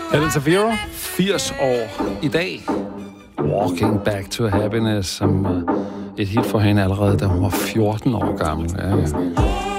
Helen Shapiro, 80 år i dag. Walking Back to Happiness, som et hit for hende allerede, da hun var 14 år gammel. Ja, ja.